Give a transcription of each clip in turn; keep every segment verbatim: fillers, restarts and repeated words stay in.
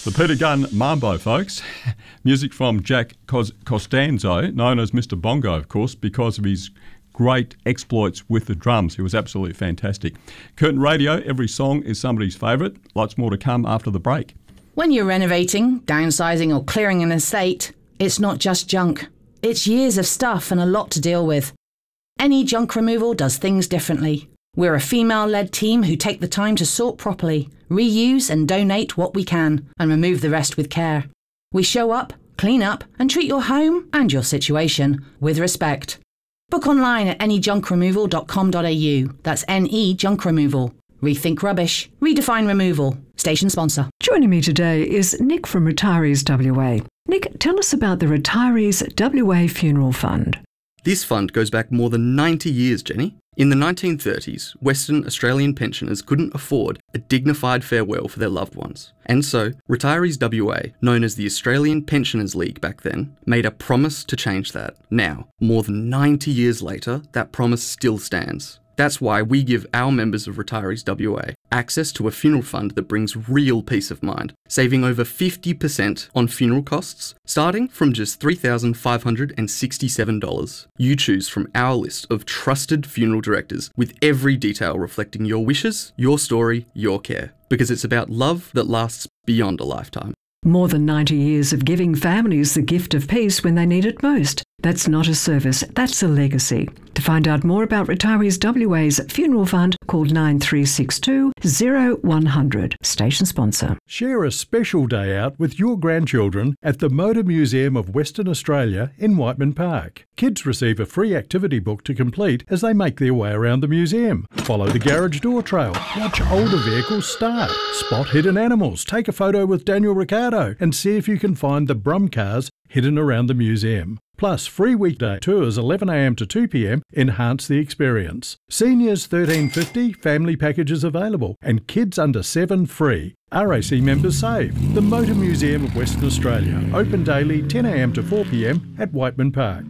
The Peter Gunn Mambo, folks. Music from Jack Cos- Costanzo, known as Mister Bongo, of course, because of his great exploits with the drums. He was absolutely fantastic. Curtin Radio, every song is somebody's favourite. Lots more to come after the break. When you're renovating, downsizing or clearing an estate, it's not just junk. It's years of stuff and a lot to deal with. Any Junk Removal does things differently. We're a female-led team who take the time to sort properly, reuse and donate what we can, and remove the rest with care. We show up, clean up, and treat your home and your situation with respect. Book online at any junk removal dot com dot a u. That's N E Junk Removal. Rethink rubbish. Redefine removal. Station sponsor. Joining me today is Nick from Retirees W A. Nick, tell us about the Retirees W A Funeral Fund. This fund goes back more than ninety years, Jenny. In the nineteen thirties, Western Australian pensioners couldn't afford a dignified farewell for their loved ones. And so, Retirees W A, known as the Australian Pensioners League back then, made a promise to change that. Now, more than ninety years later, that promise still stands. That's why we give our members of Retirees W A access to a funeral fund that brings real peace of mind, saving over fifty percent on funeral costs, starting from just three thousand five hundred sixty-seven dollars. You choose from our list of trusted funeral directors with every detail reflecting your wishes, your story, your care. Because it's about love that lasts beyond a lifetime. More than ninety years of giving families the gift of peace when they need it most. That's not a service, that's a legacy. To find out more about Retirees W A's funeral fund, call nine three six two, zero one zero zero. Station sponsor. Share a special day out with your grandchildren at the Motor Museum of Western Australia in Whiteman Park. Kids receive a free activity book to complete as they make their way around the museum. Follow the garage door trail, watch older vehicles start, spot hidden animals, take a photo with Daniel Ricciardo and see if you can find the Brum cars hidden around the museum. Plus, free weekday tours eleven a m to two p m enhance the experience. Seniors thirteen fifty, family packages available, and kids under seven free. R A C members save. The Motor Museum of Western Australia, open daily ten a m to four p m at Whiteman Park.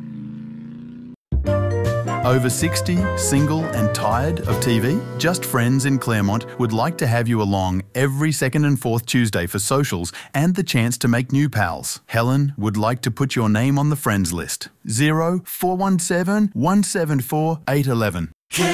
Over sixty, single and tired of T V? Just Friends in Claremont would like to have you along every second and fourth Tuesday for socials and the chance to make new pals. Helen would like to put your name on the friends list. zero four one seven, one seven four, eight one one.